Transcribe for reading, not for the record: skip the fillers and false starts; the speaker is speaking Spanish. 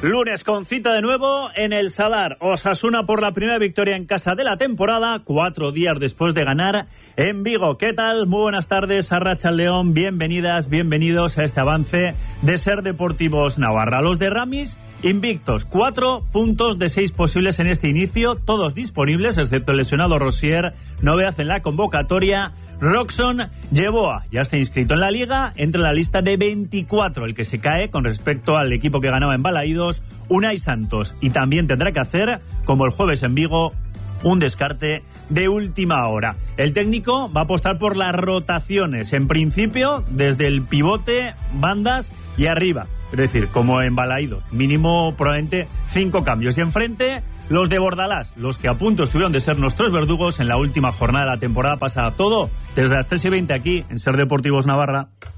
Lunes con cita de nuevo en el Sadar. Osasuna por la primera victoria en casa de la temporada, 4 días después de ganar en Vigo. ¿Qué tal? Muy buenas tardes, Arratsaldeon. Bienvenidas, bienvenidos a este avance de Ser Deportivos Navarra. Los de Ramis invictos, 4 puntos de 6 posibles en este inicio, todos disponibles, excepto el lesionado Rosier, novedad en la convocatoria. Roxon Yeboah ya está inscrito en la Liga, entra en la lista de 24, el que se cae con respecto al equipo que ganaba en Balaídos, Unai Santos, y también tendrá que hacer, como el jueves en Vigo, un descarte de última hora. El técnico va a apostar por las rotaciones, en principio desde el pivote, bandas y arriba, es decir, como en Balaídos, mínimo probablemente 5 cambios, y enfrente los de Bordalás, los que a punto estuvieron de ser nuestros verdugos en la última jornada de la temporada pasada. Todo desde las 3:20 aquí en Ser Deportivos Navarra.